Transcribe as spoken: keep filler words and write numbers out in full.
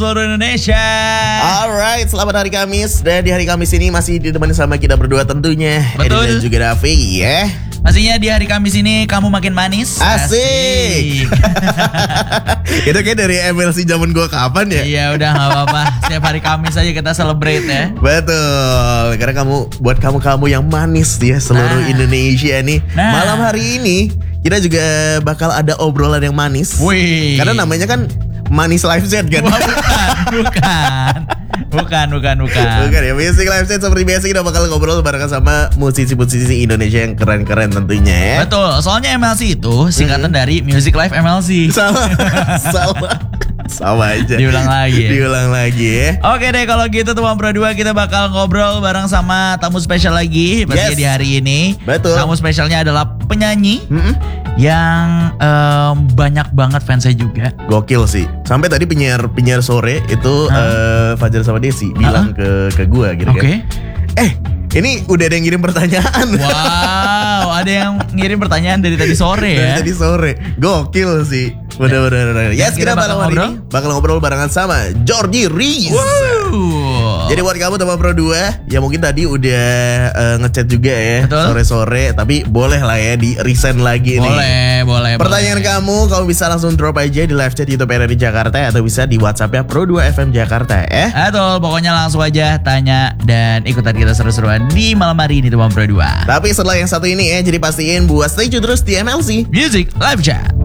seluruh Indonesia. Alright, selamat hari Kamis. Dan di hari Kamis ini masih ditemani sama kita berdua tentunya, Betul. Eddie dan juga Raffi ya. Pastinya di hari Kamis ini kamu makin manis. Asik, Asik. Itu kayak dari M L C zaman gua kapan ya? Iya udah gak apa-apa. Setiap hari Kamis aja kita celebrate ya. Betul, karena kamu, buat kamu-kamu yang manis ya seluruh Nah. Indonesia nih. Nah. Malam hari ini kita juga bakal ada obrolan yang manis. Wih. Karena namanya kan Manis Live Set kan? Wah, bukan, bukan. Bukan, bukan, bukan. Bukan ya, Music Live Set seperti biasa kita bakal ngobrol barengan sama musisi-musisi Indonesia yang keren-keren tentunya ya. Betul, soalnya M L C itu singkatan dari Music Live M L C. Sama, sama, sama aja. Diulang lagi ya? Diulang lagi ya. Oke deh, kalau gitu teman Pro dua kita bakal ngobrol bareng sama tamu spesial lagi pastinya Yes. di hari ini. Betul. Tamu spesialnya adalah penyanyi Mm-mm. yang em, banyak banget fansnya juga. Gokil sih. Sampai tadi penyiar penyiar sore itu eh, Fajar sama Desi bilang ke ke gua gitu Oke. kan. Eh, ini udah ada yang ngirim pertanyaan. Wow, ada yang ngirim pertanyaan dari tadi sore Dari ya. tadi sore. Gokil sih. Bener-bener. Yes, kita kita bakal bakal hari ngobrol? ini bakal ngobrol barengan sama Jordi Riz. Wow. Jadi buat kamu teman Pro dua ya mungkin tadi udah eh, ngechat juga ya Betul. sore-sore, tapi boleh lah ya di resend lagi nih. boleh, boleh. Pertanyaan boleh. kamu, kamu bisa langsung drop aja di live chat YouTube R R I Jakarta atau bisa di WhatsApp-nya Pro dua F M Jakarta ya. Betul, pokoknya langsung aja tanya dan ikutan kita seru-seruan di malam hari ini teman Pro dua. Tapi setelah yang satu ini ya, jadi pastiin buat stay tune terus di M L C Music Live Chat.